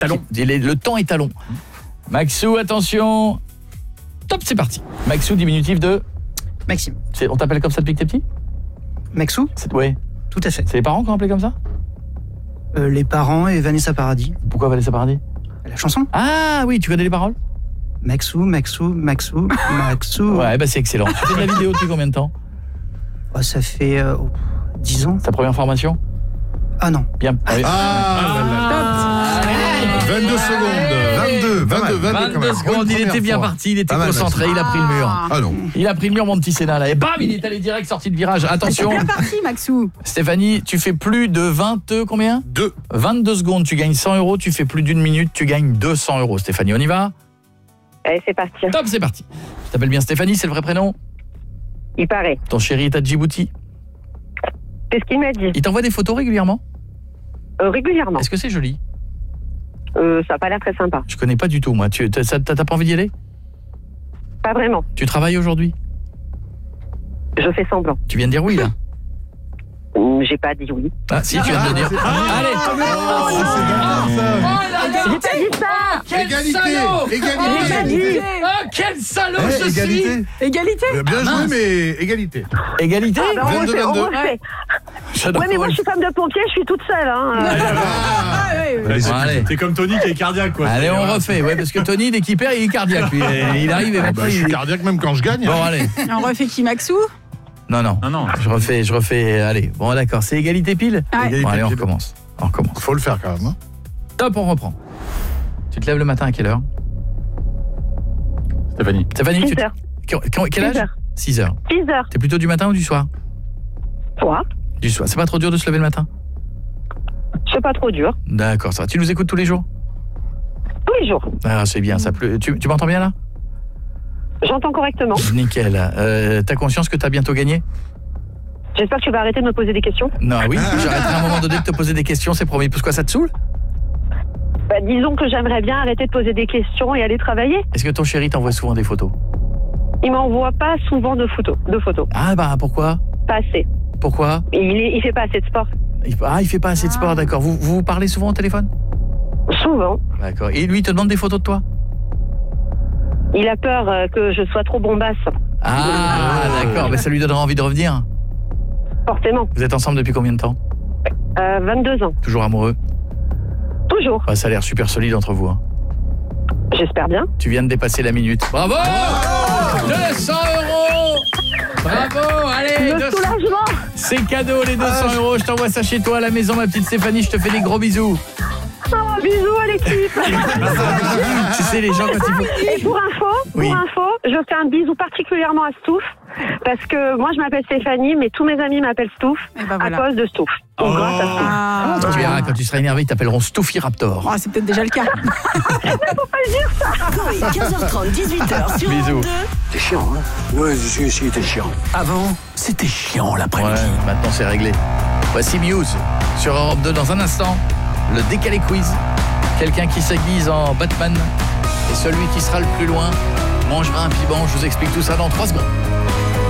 Talon. Le temps est talon. Maxou, attention. Top, c'est parti. Maxou, diminutif de... Maxime. On t'appelle comme ça depuis que t'es petit? Maxou? Ouais. Tout à fait. C'est les parents qui ont appelé comme ça? Les parents et Vanessa Paradis. Pourquoi Vanessa Paradis? La chanson. Ah oui, tu connais les paroles? Maxou, Maxou, Maxou, Maxou. Ouais, bah c'est excellent. Tu fais de la vidéo depuis combien de temps? Ça fait 10 ans. Ta première formation? Ah non. Bien. 22 secondes. 22 secondes, il était bien parti, il était concentré, il a pris le mur. Ah non. Il a pris le mur, mon petit Sénat là. Et bam, il est allé direct, sorti de virage. Attention. C'est bien parti, Maxou. Stéphanie, tu fais plus de 22 combien? 22 secondes, tu gagnes 100 €. Tu fais plus d'une minute, tu gagnes 200 €. Stéphanie, on y va? Allez, c'est parti. Top, c'est parti. Tu t'appelles bien Stéphanie, c'est le vrai prénom? Il paraît. Ton chéri est à Djibouti? C'est ce qu'il m'a dit. Il t'envoie des photos régulièrement? Régulièrement. Est-ce que c'est joli? Ça n'a pas l'air très sympa. Je connais pas du tout, moi. T'as pas envie d'y aller? Pas vraiment. Tu travailles aujourd'hui? Je fais semblant. Tu viens de dire oui, là? J'ai pas dit oui. Ah, si, tu viens de le dire. Allez! J'ai pas dit ça! Quel salaud! Égalité. Ah, quel salaud je suis! Égalité. Bien joué, mais égalité. Égalité? On refait. 22. J'adore. Ouais, mais moi je suis femme de pompier, je suis toute seule. Allez. C'est comme Tony qui est cardiaque, quoi. Allez, on refait. Ouais, parce que Tony, dès qu'il perd, il est cardiaque. Lui. Il arrive et maintenant, Je suis cardiaque même quand je gagne. Bon, allez. On refait qui, Maxou? Non. Non. Je refais. Allez. Bon, d'accord. C'est égalité pile? Ouais. Bon, allez, on recommence. Faut le faire quand même. Top, on reprend. Tu te lèves le matin à quelle heure? Stéphanie, 6 heures. Quel âge? 6 heures. 6 heures. T'es plutôt du matin ou du soir? Toi? Du soir. C'est pas trop dur de se lever le matin? C'est pas trop dur. D'accord, ça va. Tu nous écoutes tous les jours? Tous les jours. Ah, c'est bien, ça pleut. Tu m'entends bien là? J'entends correctement. Nickel. T'as conscience que t'as bientôt gagné? J'espère que tu vas arrêter de me poser des questions. Non, oui, j'arrêterai à un moment donné de te poser des questions, c'est promis. Pourquoi ça te saoule? Disons que j'aimerais bien arrêter de poser des questions et aller travailler. Est-ce que ton chéri t'envoie souvent des photos? Il m'envoie pas souvent de photos. Ah bah pourquoi? Pas assez. Pourquoi? Il fait pas assez de sport. Il fait pas assez de sport, d'accord. Vous parlez souvent au téléphone? Souvent. D'accord. Et lui, il te demande des photos de toi? Il a peur que je sois trop bombasse. Ah d'accord, mais ça lui donnera envie de revenir. Forcément. Vous êtes ensemble depuis combien de temps? 22 ans. Toujours amoureux? Toujours. Ça a l'air super solide entre vous. J'espère bien. Tu viens de dépasser la minute. Bravo! 200 €! Bravo! Allez! Le soulagement! C'est cadeau les 200 €. Je t'envoie ça chez toi à la maison, ma petite Stéphanie. Je te fais des gros bisous. Bisous à l'équipe. Tu sais, les gens quand ils font... Et pour info, je fais un bisou particulièrement à Stouff. Parce que moi, je m'appelle Stéphanie, mais tous mes amis m'appellent Stouff à cause de Stouff. Donc grâce à Stouff. Tu verras, quand tu seras énervé, ils t'appelleront Stouffy Raptor. Oh, c'est peut-être déjà le cas. Mais faut pas dire ça. Coé, 15h30, 18h sur Bisous. Europe 2. T'es chiant, hein? Ouais, c'était chiant. Avant, c'était chiant l'après-midi. Ouais, maintenant c'est réglé. Voici Muse sur Europe 2 dans un instant. Le décalé quiz. Quelqu'un qui s'aiguise en Batman. Et celui qui sera le plus loin mangera un piment. Je vous explique tout ça dans 3 secondes.